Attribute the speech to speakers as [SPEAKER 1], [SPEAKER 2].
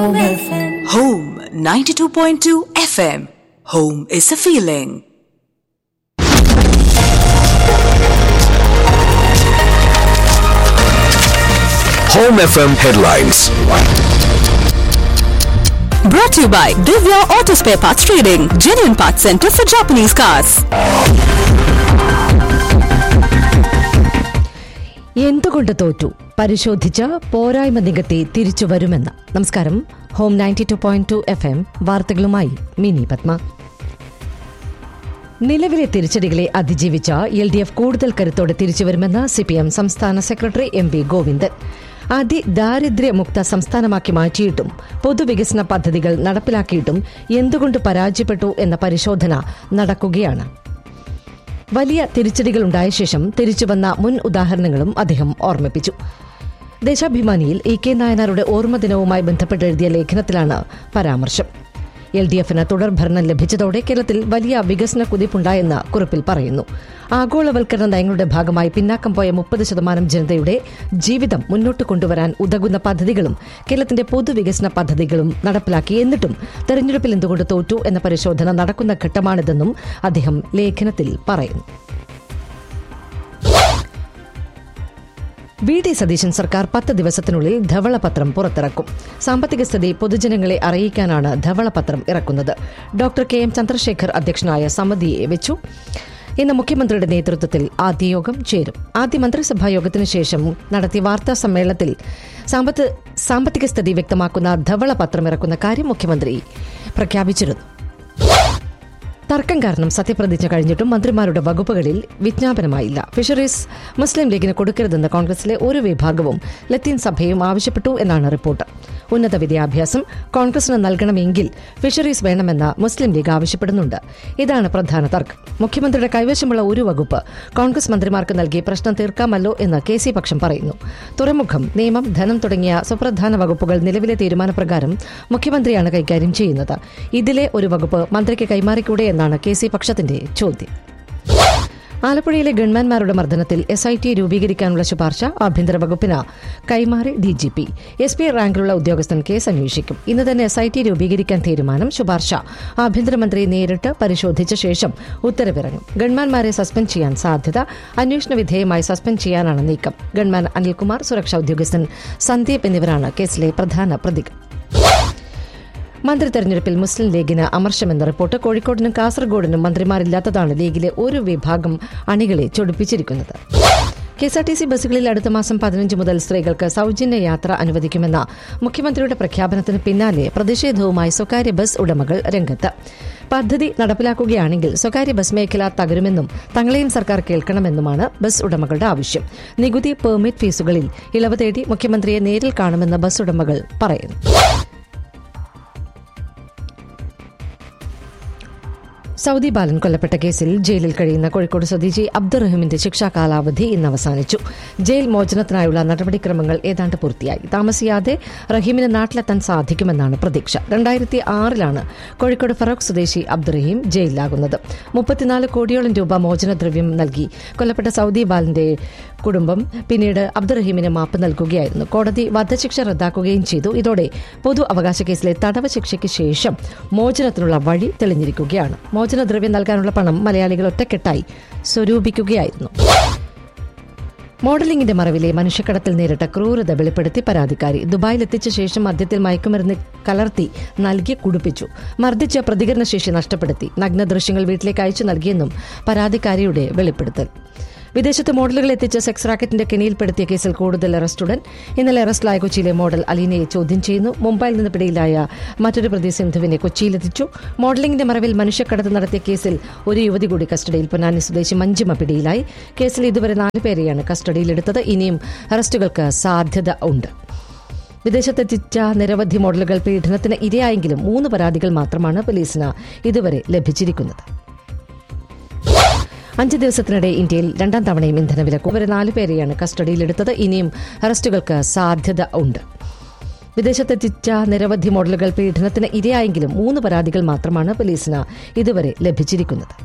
[SPEAKER 1] Home 92.2 FM. Home is a feeling.
[SPEAKER 2] Home FM headlines.
[SPEAKER 1] Brought to you by Divya Auto Spare Parts Trading, genuine parts center for Japanese cars.
[SPEAKER 3] എന്തുകൊണ്ട് തോറ്റു? പരിശോധിച്ച പോരായ്മ നികത്തി തിരിച്ചു വരുമെന്ന്. നമസ്കാരം. ഹോം 92.2 FM വാർത്തകളുമായി മിനി പത്മ. നിലവിലെ തിരിച്ചടികളെ അതിജീവിച്ച LDF കൂടുതൽ കരുത്തോടെ തിരിച്ചുവരുമെന്ന് CPM സംസ്ഥാന സെക്രട്ടറി MV ഗോവിന്ദൻ. അതിദാരിദ്ര്യമുക്ത സംസ്ഥാനമാക്കി മാറ്റിയിട്ടും പൊതുവികസന പദ്ധതികൾ നടപ്പിലാക്കിയിട്ടും എന്തുകൊണ്ട് പരാജയപ്പെട്ടു എന്ന പരിശോധന നടക്കുകയാണ്. വലിയ തിരിച്ചടികളുണ്ടായ ശേഷം തിരിച്ചുവന്ന മുൻ ഉദാഹരണങ്ങളും അദ്ദേഹം ഓർമ്മിപ്പിച്ചു. ദേശാഭിമാനിയിൽ EK നായനാരുടെ ഓർമ്മദിനവുമായി ബന്ധപ്പെട്ട് എഴുതിയ ലേഖനത്തിലാണ് പരാമർശം. LDFന് തുടർഭരണം ലഭിച്ചതോടെ കേരളത്തിൽ വലിയ വികസന കുതിപ്പുണ്ടായെന്ന് കുറിപ്പിൽ പറയുന്നു. ആഗോളവൽക്കരണ നയങ്ങളുടെ ഭാഗമായി പിന്നാക്കം പോയ 30% ജനതയുടെ ജീവിതം മുന്നോട്ട് കൊണ്ടുവരാൻ ഉതകുന്ന പദ്ധതികളും കേരളത്തിന്റെ പൊതുവികസന പദ്ധതികളും നടപ്പിലാക്കി. എന്നിട്ടും തെരഞ്ഞെടുപ്പിൽ എന്തുകൊണ്ട് തോറ്റു എന്ന പരിശോധന നടക്കുന്ന ഘട്ടമാണിതെന്നും അദ്ദേഹം ലേഖനത്തിൽ പറയുന്നു. VD സതീശൻ സർക്കാർ 10 ദിവസത്തിനുള്ളിൽ ധവളപത്രം പുറത്തിറക്കും. സാമ്പത്തിക സ്ഥിതി പൊതുജനങ്ങളെ അറിയിക്കാനാണ് ധവളപത്രം ഇറക്കുന്നത്. ഡോക്ടർ KM ചന്ദ്രശേഖർ അധ്യക്ഷനായ സമിതിയെ വെച്ചു. ഇന്ന് മുഖ്യമന്ത്രിയുടെ നേതൃത്വത്തിൽ ആദ്യ യോഗം ചേരും. ആദ്യ മന്ത്രിസഭാ യോഗത്തിനു ശേഷം നടത്തിയ വാർത്താ സമ്മേളനത്തിൽ സാമ്പത്തിക സ്ഥിതി വ്യക്തമാക്കുന്ന ധവളപത്രം ഇറക്കുന്ന കാര്യം മുഖ്യമന്ത്രി പ്രഖ്യാപിച്ചിരുന്നു. തർക്കം കാരണം സത്യപ്രതിജ്ഞ കഴിഞ്ഞിട്ടും മന്ത്രിമാരുടെ വകുപ്പുകളിൽ വിജ്ഞാപനമായില്ല. ഫിഷറീസ് മുസ്ലിം ലീഗിന് കൊടുക്കരുതെന്ന് കോൺഗ്രസിലെ ഒരു വിഭാഗവും ലത്തീൻ സഭയും ആവശ്യപ്പെട്ടു എന്നാണ് റിപ്പോർട്ട്. ഉന്നത വിദ്യാഭ്യാസം കോൺഗ്രസിന് നൽകണമെങ്കിൽ ഫിഷറീസ് വേണമെന്ന് മുസ്ലിം ലീഗ് ആവശ്യപ്പെടുന്നുണ്ട്. ഇതാണ് പ്രധാന തർക്കം. മുഖ്യമന്ത്രിയുടെ കൈവശമുള്ള ഒരു വകുപ്പ് കോൺഗ്രസ് മന്ത്രിമാർക്ക് നൽകി പ്രശ്നം തീർക്കാമല്ലോ എന്ന് KC പക്ഷം പറയുന്നു. തുറമുഖം, നിയമം, ധനം തുടങ്ങിയ സുപ്രധാന വകുപ്പുകൾ നിലവിലെ തീരുമാനപ്രകാരം മുഖ്യമന്ത്രിയാണ് കൈകാര്യം ചെയ്യുന്നത്. ഇതിലെ ഒരു വകുപ്പ് മന്ത്രിക്ക് കൈമാറിക്കൂടെ എന്നാണ് KC പക്ഷത്തിന്റെ ചോദ്യം. ആലപ്പുഴയിലെ ഗൺമാൻമാരുടെ മർദ്ദനത്തിൽ SIT രൂപീകരിക്കാനുള്ള ശുപാർശ ആഭ്യന്തര വകുപ്പിന് കൈമാറി DGP. SP റാങ്കിലുള്ള ഉദ്യോഗസ്ഥൻ കേസ് അന്വേഷിക്കും. ഇന്ന് തന്നെ SIT രൂപീകരിക്കാൻ തീരുമാനം. ശുപാർശ ആഭ്യന്തരമന്ത്രി നേരിട്ട് പരിശോധിച്ച ശേഷം ഉത്തരവിറങ്ങും. ഗൺമാൻമാരെ സസ്പെൻഡ് ചെയ്യാൻ സാധ്യത. അന്വേഷണ വിധേയമായി സസ്പെൻഡ് ചെയ്യാനാണ് നീക്കം. ഗൺമാൻ അനിൽകുമാർ, സുരക്ഷാ ഉദ്യോഗസ്ഥൻ സന്ദീപ് എന്നിവരാണ് കേസിലെ പ്രധാന പ്രതികൾ. മന്ത്രി തെരഞ്ഞെടുപ്പിൽ മുസ്ലിം ലീഗിന് അമർശമെന്ന റിപ്പോർട്ട്. കോഴിക്കോടിനും കാസർഗോഡിനും മന്ത്രിമാരില്ലാത്തതാണ് ലീഗിലെ ഒരു വിഭാഗം അണികളെ ചൊടിപ്പിച്ചിരിക്കുന്നത്. KSRTC ബസ്സുകളിൽ അടുത്ത മാസം 15 മുതൽ സ്ത്രീകൾക്ക് സൌജന്യ യാത്ര അനുവദിക്കുമെന്ന മുഖ്യമന്ത്രിയുടെ പ്രഖ്യാപനത്തിന് പിന്നാലെ പ്രതിഷേധവുമായി സ്വകാര്യ ബസ് ഉടമകൾ രംഗത്ത്. പദ്ധതി നടപ്പിലാക്കുകയാണെങ്കിൽ സ്വകാര്യ ബസ് മേഖല തകരുമെന്നും തങ്ങളെയും സർക്കാർ കേൾക്കണമെന്നുമാണ് ബസ് ഉടമകളുടെ ആവശ്യം. നികുതി, പെർമിറ്റ് ഫീസുകളിൽ ഇളവ് തേടി മുഖ്യമന്ത്രിയെ നേരിൽ കാണുമെന്ന് ബസ് ഉടമകൾ പറയുന്നു. സൗദി ബാലൻ കൊല്ലപ്പെട്ട കേസിൽ ജയിലിൽ കഴിയുന്ന കോഴിക്കോട് സ്വദേശി അബ്ദുറഹീമിന്റെ ശിക്ഷാ കാലാവധി ഇന്ന് അവസാനിച്ചു. ജയിൽ മോചനത്തിനായുള്ള നടപടിക്രമങ്ങൾ ഏതാണ്ട് പൂർത്തിയായി. താമസിയാതെ റഹീമിന് നാട്ടിലെത്താൻ സാധിക്കുമെന്നാണ് പ്രതീക്ഷ. 2006 കോഴിക്കോട് ഫറോക്ക് സ്വദേശി അബ്ദുറഹീം ജയിലിലാകുന്നത്. 34 കോടിയോളം രൂപ മോചനദ്രവ്യം നൽകി കൊല്ലപ്പെട്ട സൗദി ബാലന്റെ കുടുംബം പിന്നീട് അബ്ദുറഹീമിന് മാപ്പ് നൽകുകയായിരുന്നു. കോടതി വധശിക്ഷ റദ്ദാക്കുകയും ചെയ്തു. ഇതോടെ പൊതു അവകാശ കേസിലെ തടവ് ശിക്ഷയ്ക്ക് ശേഷം മോചനത്തിനുള്ള വഴി തെളിഞ്ഞിരിക്കുകയാണ്. മോചനദ്രവ്യം നൽകാനുള്ള പണം മലയാളികൾ ഒറ്റക്കെട്ടായി സ്വരൂപിക്കുകയായിരുന്നു. മോഡലിംഗിന്റെ മറവിലെ മനുഷ്യക്കടത്തിൽ നേരിട്ട ക്രൂരത വെളിപ്പെടുത്തി പരാതിക്കാരി. ദുബായിലെത്തിച്ച ശേഷം മദ്യത്തിൽ മയക്കുമരുന്ന് കലർത്തി നൽകി കുടിപ്പിച്ചു. മർദ്ദിച്ച പ്രതികരണശേഷി നഷ്ടപ്പെടുത്തി. നഗ്ന ദൃശ്യങ്ങൾ വീട്ടിലേക്ക് അയച്ചു നൽകിയെന്നും പരാതിക്കാരിയുടെ വെളിപ്പെടുത്തൽ. വിദേശത്ത് മോഡലുകൾ എത്തിച്ച സെക്സ് റാക്കറ്റിന്റെ കെണിയിൽപ്പെടുത്തിയ കേസിൽ കൂടുതൽ അറസ്റ്റുടൻ. ഇന്നലെ അറസ്റ്റിലായ കൊച്ചിയിലെ മോഡൽ അലീനയെ ചോദ്യം ചെയ്യുന്നു. മുംബൈയിൽ നിന്ന് പിടിയിലായ മറ്റൊരു പ്രതി സിന്ധുവിനെ കൊച്ചിയിലെത്തിച്ചു. മോഡലിംഗിന്റെ മറവിൽ മനുഷ്യക്കടത്ത് നടത്തിയ കേസിൽ ഒരു യുവതി കൂടി കസ്റ്റഡിയിൽ. പൊന്നാനി സ്വദേശി മഞ്ജിമ പിടിയിലായി. കേസിൽ ഇതുവരെ 4 പേരെയാണ് കസ്റ്റഡിയിലെടുത്തത്. ഇനിയും അറസ്റ്റുകൾക്ക് സാധ്യത ഉണ്ട്. വിദേശത്തെത്തിച്ച നിരവധി മോഡലുകൾ പീഡനത്തിന് ഇരയായെങ്കിലും 3 പരാതികൾ മാത്രമാണ് പോലീസിന് ഇതുവരെ ലഭിച്ചിരിക്കുന്നത്. 5 ദിവസത്തിനിടെ ഇന്ത്യയിൽ 2ാം തവണയും ഇന്ധനവില കൂടി. 4 പേരെയാണ് കസ്റ്റഡിയിലെടുത്തത്. ഇനിയും അറസ്റ്റുകൾക്ക് സാധ്യത ഉണ്ട്. വിദേശത്തെത്തിച്ച നിരവധി മോഡലുകൾ പീഡനത്തിന് ഇരയായെങ്കിലും 3 പരാതികൾ മാത്രമാണ് പോലീസിന് ഇതുവരെ ലഭിച്ചിരിക്കുന്നത്.